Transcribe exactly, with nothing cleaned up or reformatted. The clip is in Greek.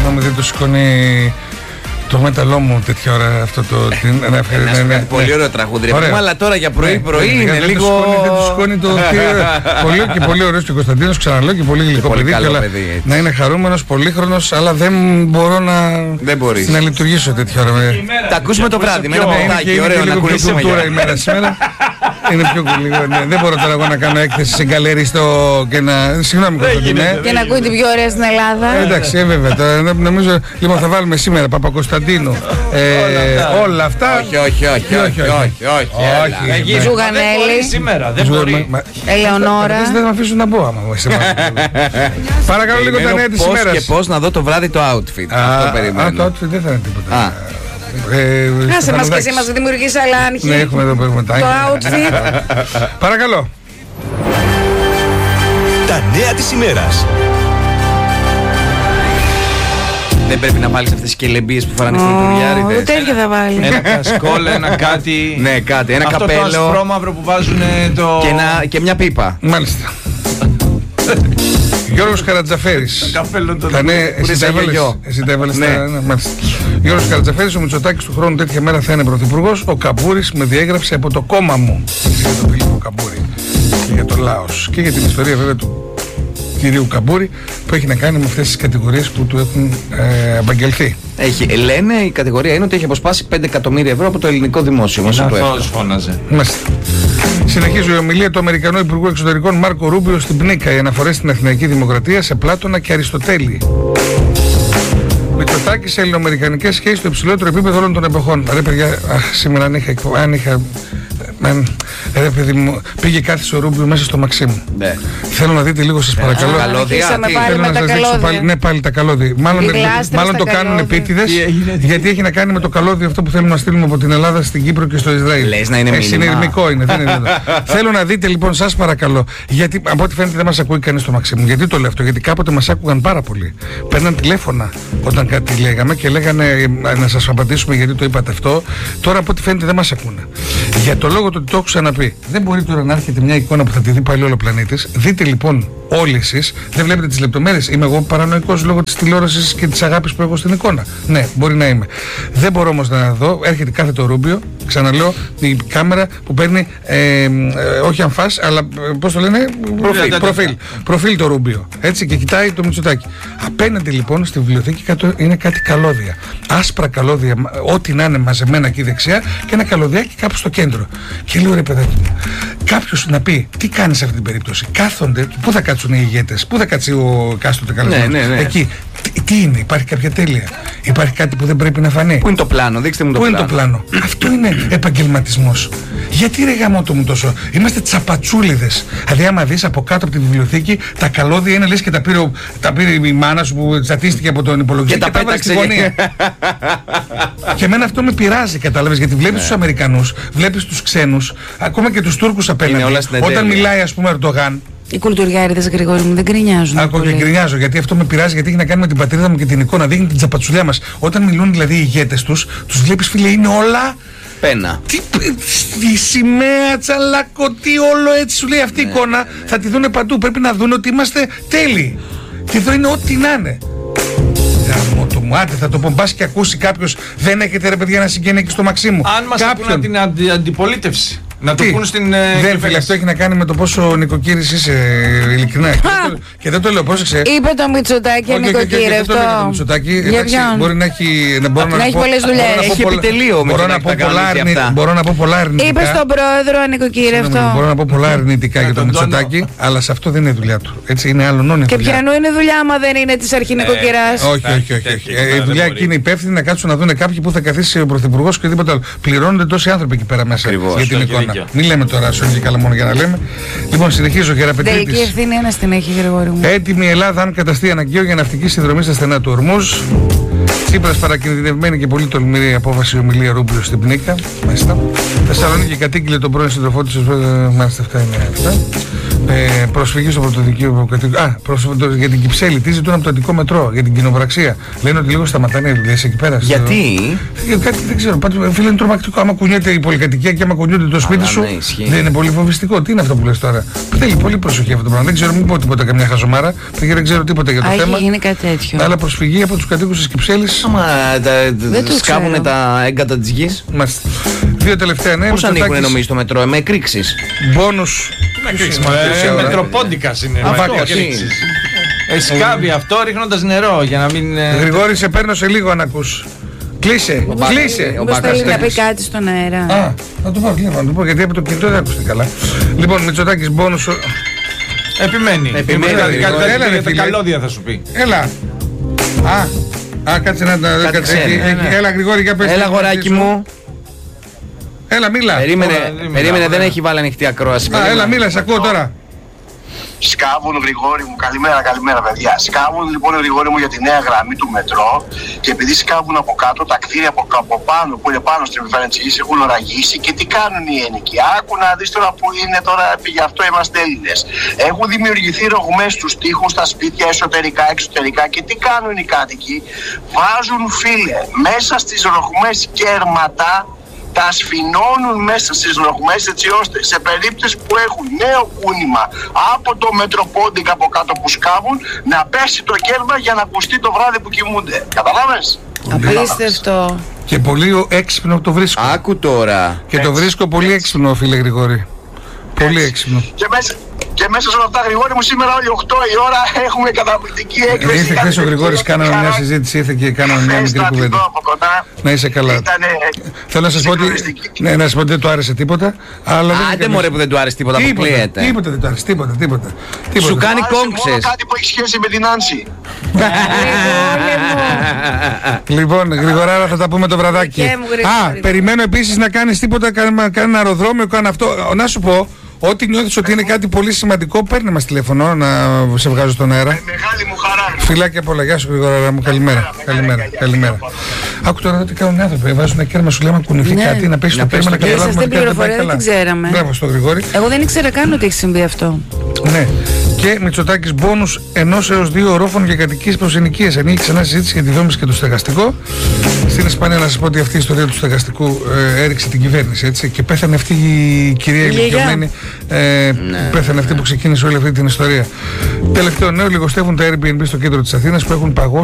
συγγνώμη, δεν το σηκώνει το μέταλλό μου τέτοια ώρα αυτό το. Πολύ ωραίο τραγούδι. Αλλά τώρα για πρωί-πρωί είναι λίγο. Δεν του σηκώνει το. Πολύ και πολύ ωραίο και ο Κωνσταντίνος, ξαναλέω, και πολύ γλυκό παιδί. Να είναι χαρούμενος, πολύχρονος, αλλά δεν μπορώ να λειτουργήσω τέτοια ώρα. Τα ακούσουμε το βράδυ με ένα ποτάκι. Ωραίο να κουνηθούμε ημέρα σήμερα. Είναι πιο λίγο. Δεν μπορώ τώρα εγώ να κάνω έκθεση σε γκαλέρι και να. Συγγνώμη, Κωνσταντίνε. Και να ακούει την πιο ωραία στην Ελλάδα. Εντάξει, βέβαια. Νομίζω. Λοιπόν, θα βάλουμε σήμερα Παπακοσταντίνου. Όλα αυτά. Όχι, όχι, όχι. Όχι. Ζουγανέλη. Σήμερα. Δεν μπορεί. Ελεονόρα. Δεν με αφήσουν να μπω άμα. Παρακαλώ λίγο τα νέα της ημέρας. Πώς και πώς να δω το βράδυ το outfit. Αυτό περιμένω. Το outfit δεν θα είναι τίποτα. Άσε μας και εσύ μας δημιουργείς άλλα άγχη. Ναι, έχουμε εδώ έχουμε τα το outfit. Παρακαλώ. Τα νέα της ημέρας. Δεν πρέπει να βάλεις αυτές τις κελεμπίες που φοράνε οι φρουτουριάριδες. Ούτε έρχεται θα βάλει. Ένα κασκόλ, ένα κάτι. Ναι, κάτι, ένα αυτό καπέλο. Αυτό το ασπρόμαυρο που βάζουν το. Και, ένα, και μια πίπα. Μάλιστα. Γιώργος Καρατζαφέρης. Καπέλο το. Εσύ τα έβαλες. Ναι. Γιώργος Καρατζαφέρης, ο Μητσοτάκης του χρόνου τέτοια μέρα θα είναι πρωθυπουργός. Ο Καμπούρης με διέγραψε από το κόμμα μου. Για τον Φίλιππο Καμπούρη και για το Λάος και για την ιστορία βέβαια του κυρίου Καμπούρη που έχει να κάνει με αυτές τις κατηγορίες που του έχουν ε, απαγγελθεί. Έχει, λένε η κατηγορία είναι ότι έχει αποσπάσει πέντε εκατομμύρια ευρώ από το ελληνικό δημόσιο. Μας το φώναζε. Μάλιστα. Συνεχίζει η ομιλία του Αμερικανού Υπουργού Εξωτερικών Μάρκο Ρούμπιο στην Πνίκα. Οι αναφορές στην Αθηναϊκή Δημοκρατία σε Πλάτωνα και Αριστοτέλη. Μητσοτάκης σε ελληνοαμερικανικές σχέσεις στο υψηλότερο επίπεδο όλων των εποχών. Ρε παιδιά, αχ, σήμερα αν είχα. Αν είχα ρε παιδί μου, πήγε κάθε ο Ρούμπιο μέσα στο Μαξίμου. Ναι. Θέλω να δείτε λίγο, σας παρακαλώ. Τα καλώδια. Θέλω να σας δείξω πάλι, ναι, πάλι τα καλώδια. Μάλλον, μάλλον το κάνουν επίτηδες, γιατί έχει να κάνει με το καλώδιο αυτό που θέλουν να στείλουμε από την Ελλάδα στην Κύπρο και στο Ισραήλ. Λες να είναι μήνυμα. Συνειρμικό είναι, δεν είναι. Θέλω να δείτε λοιπόν, σας παρακαλώ, γιατί από ό,τι φαίνεται δεν μας ακούει κανείς στο Μαξίμου. Γιατί το λέω αυτό, γιατί κάποτε μας άκουγαν πάρα πολύ. Παίρναν τηλέφωνα όταν κάτι λέγαμε και λέγανε να σας απαντήσουμε γιατί το είπατε αυτό. Τώρα από ό,τι φαίνεται δεν μας ακούνε. Για το λόγο το ότι το έχω ξαναπεί. Δεν μπορεί τώρα να έρχεται μια εικόνα που θα τη δει πάλι όλο ο πλανήτης. Δείτε λοιπόν όλοι εσείς, δεν βλέπετε τις λεπτομέρειες. Είμαι εγώ παρανοϊκός λόγω της τηλεόρασης και της αγάπης που έχω στην εικόνα. Ναι, μπορεί να είμαι. Δεν μπορώ όμως να δω. Έρχεται κάθε το Ρούμπιο, ξαναλέω, η κάμερα που παίρνει ε, ε, όχι αμφάς, αλλά ε, πώς το λένε, προφίλ, προφίλ, προφίλ το Ρούμπιο. Έτσι και κοιτάει το Μητσοτάκη. Απέναντι λοιπόν στη βιβλιοθήκη είναι κάτι καλώδια. Άσπρα καλώδια, ό,τι να είναι μαζεμένα εκεί δεξιά και ένα καλωδιάκι κάπου στο κέντρο. Και λέω ρε παιδάκι μου, κάποιος να πει τι κάνει σε αυτή την περίπτωση. Κάθονται, πού θα κάτσουν οι ηγέτες, πού θα κάτσει ο κάστοτε καλεσμένος. Ναι, ναι, ναι. Εκεί. Τι, τι είναι, υπάρχει κάποια τέλεια, υπάρχει κάτι που δεν πρέπει να φανεί. Πού είναι το πλάνο, δείξτε μου το πού πλάνο. Είναι το πλάνο. Αυτό είναι επαγγελματισμός. Γιατί ρε γαμώτο μου τόσο, είμαστε τσαπατσούλιδες. Δηλαδή, άμα δεις από κάτω από τη βιβλιοθήκη, τα καλώδια είναι λες και τα πήρε, τα πήρε η μάνα σου που τσατίστηκε από τον υπολογιστή και, και τα τα πέταξε στη γωνία. Και εμένα αυτό με πειράζει, κατάλαβες, γιατί βλέπεις τους Αμερικανούς, βλέπεις τους ξένους, ακόμα και τους Τούρκους απέναντι. Όταν μιλάει, ας πούμε, Ερντογάν. Οι κουλτουριάριδες, Γρηγόρη μου, δεν γκρινιάζουν. Άκου και γκρινιάζω, γιατί αυτό με πειράζει, γιατί έχει να κάνει με την πατρίδα μου και την εικόνα. Δείχνει την τσαπατσουλιά μας. Όταν μιλούν δηλαδή οι ηγέτες τους, τους βλέπεις φίλε, είναι όλα. Πένα. Τι, τη σημαία, τσαλάκο, τι όλο έτσι σου λέει αυτή η ναι, εικόνα. Ναι, ναι. Θα τη δούνε παντού. Πρέπει να δουν ότι είμαστε τέλειοι. Και εδώ είναι ό,τι να είναι. Γαμώ το μου, άντε θα το πω. Μπας και ακούσει κάποιος, δεν έχετε ρε παιδιά να συγγενεί στο Μαξίμου. Αν μας ακούνε την αντι, αντιπολίτευση. Να τι? Το πούν στην. Δεν φίλε, αυτό έχει να κάνει με το πόσο νοικοκύρης είσαι, ειλικρινά. και, δεν το, και δεν το λέω, πρόσεξε. Είπε το Μητσοτάκη νοικοκύρευτο. Δεν το λέω το Μητσοτάκη. Εντάξει, μπορεί να έχει. Να μπορώ να, να έχει πολλές δουλειές. Έχει επιτελείο. Μπορώ να πω πολλά αρνητικά. Είπε στον πρόεδρο νοικοκύρευτο. Μπορώ να πω πολλά αρνητικά για το Μητσοτάκη, αλλά σε αυτό δεν είναι δουλειά του. Έτσι είναι άλλον όνειρο. Και πιανού είναι δουλειά, άμα δεν είναι τη αρχινοικοκυράς. Όχι, όχι, όχι. Η δουλειά εκεί είναι υπεύθυνη να κάτσουν να δουν κάποιοι που θα καθίσει ο πρωθυπουργός και τίποτα άλλο. Πληρώνονται τόσοι άνθρωποι εκεί πέρα μέσα για την εικόνα. Μην λέμε τώρα. Και καλά μόνο για να λέμε. Λοιπόν, συνεχίζω και Γεραπετρίτης. Τελική ευθύνη ένα την έχει, Γρηγόρη μου. Έτοιμη η Ελλάδα, αν καταστεί αναγκαίο για ναυτική συνδρομή στα στενά του Ορμούζ. Τσίπρας παρακινδυνευμένη και πολύ τολμηρή απόφαση ομιλία Ρούμπιο στην Πνίκα. Μάλιστα. Θεσσαλονίκη κατήγγειλε τον πρώην σύντροφό της. Μάλιστα, αυτά είναι αυτά. Ε, προσφυγή στο πρωτοδικείο. Α, προς, για την Κυψέλη. Τι ζητούν από το Αττικό Μετρό, για την κοινοπραξία. Λένε ότι λίγο σταματάνε οι δουλειές εκεί πέρα. Γιατί? Ε, κάτι δεν ξέρω. Πάντως, φίλε, είναι τρομακτικό. Άμα κουνιέται η πολυκατοικία και άμα κουνιέται το σπίτι σου, ναι, δεν είναι πολύ φοβιστικό. Τι είναι αυτό που λες τώρα? Θέλει πολύ προσοχή αυτό το πράγμα. Δεν ξέρω, μην πω τίποτα καμιά χαζομάρα. Δεν ξέρω τίποτα για το Α, θέμα. έχει γίνει κάτι τέτοιο. Αλλά προσφυγή από τους κατοίκους της Κυψέλης. Άμα σκάβουνε τα έγκατα της γης. Μάλιστα. Δύο τελευταία νέα. Πώς ανοίγουνε νομίζω το μετρό, με εκρήξεις? Μπόνους. Μετροπόντικας είναι. Σκάβει αυτό ρίχνοντας νερό για να μην. Γρηγόρη, σε παίρνω σε λίγο αν ακούς. Κλείσε, κλείσε. Μήπως θέλει να πει κάτι στον αέρα? Α, να το πω, να το πω, γιατί από το κινητό δεν άκουστε καλά. Λοιπόν, Μητσοτάκης Μπόνους. Επιμένει. Επιμένει. Τα καλώδια θα σου πει. Έλα. Α, α, κάτσε να τα κάτσε. Έλα, Γρηγόρη, για πες. Έλα, αγοράκι μου. Έλα, μίλα. Περίμενε, δεν έχει βάλει ανοιχτή ακρόαση. Α, έλα, μίλα, σε ακούω τώρα. Σκάβουν, Γρηγόρη μου, καλημέρα, καλημέρα παιδιά. Σκάβουν λοιπόν, Γρηγόρη μου, για τη νέα γραμμή του μετρό και επειδή σκάβουν από κάτω, τα κτίρια από, από πάνω που είναι πάνω στην επιφάνεια της γης έχουν οραγίσει και τι κάνουν οι ένοικοι? Άκου να δεις τώρα που είναι τώρα, γι' αυτό είμαστε Έλληνες. Έχουν δημιουργηθεί ρογμές στους τοίχους, στα σπίτια, εσωτερικά, εξωτερικά και τι κάνουν οι κάτοικοι? Βάζουν, φίλε, μέσα στις ρογμές κέρματα, τα σφινώνουν μέσα στις ρογμές έτσι ώστε σε περίπτωση που έχουν νέο κούνημα από το Μετροπόντικα από κάτω που σκάβουν να πέσει το κέρμα για να ακουστεί το βράδυ που κοιμούνται. Καταλάβες? Απίστευτο. Και πολύ έξυπνο το βρίσκω. Άκου τώρα. Και έτσι, το βρίσκω πολύ έτσι. έξυπνο, φίλε Γρηγόρη. Πολύ έξυπνο. Και μέσα, και μέσα σε όλα αυτά, Γρηγόρη μου, σήμερα όλοι οκτώ η ώρα έχουμε καταπληκτική έκθεση. Ήρθε χθες ο Γρηγόρης, κάναμε μια συζήτηση, ήρθε και κάναμε μια μικρή κουβέντα. Να είσαι καλά. Ήτανε... Θέλω να σας πω ότι, ναι, να σας πω ότι δεν του άρεσε τίποτα. Αλλά άντε μωρέ που δεν του άρεσε τίποτα, τίποτα, αποκλείεται. τίποτα δεν του άρεσε, τίποτα, τίποτα. τίποτα. Σου κάνει κόμψες. Μόνο κάτι που έχει σχέση με την Άνση. Λοιπόν, Γρηγοράρα, θα τα πούμε το βραδάκι. Α, περιμένω επίσης να κάνεις τίποτα, κανένα αεροδρόμιο, κάνω αυτό. Να σου πω, ό,τι νιώθεις ότι είναι κάτι πολύ σημαντικό, παίρνε μας τηλέφωνο να σε βγάζω στον αέρα. Με μεγάλη μου χαρά. Φιλάκια πολλά, γεια σου Γρηγοράρα μου, καλημέρα. Καλημέρα, καλημέρα. Άκου τώρα τι κάνουν οι άνθρωποι. Βάζουν ένα κέρμα, σου λέει: αν κουνηθεί κάτι, να πέσει το πέρμα, να καταλάβουμε ότι κάτι δεν πάει καλά. Δεν ξέραμε. Μπράβο στο Γρηγόρη. Εγώ δεν ήξερα καν ότι έχει συμβεί αυτό. Ναι. Και Μητσοτάκης Μπόνους ενός έως δύο ορόφων για κατοικίες προς ενοικίες. Ανοίγει ξανά συζήτηση για τη δόμηση και το στεγαστικό. Στην Ισπανία, να σας πω ότι αυτή η ιστορία του στεγαστικού ε, έριξε την κυβέρνηση. Έτσι, και πέθανε αυτή η κυρία ηλικιωμένη. Ε, ναι, πέθανε αυτή που ξεκίνησε όλη αυτή την ιστορία. Τελευταίο νέο, λιγοστεύουν τα Airbnb στο κέντρο της Αθήνας που έχουν παγώσει.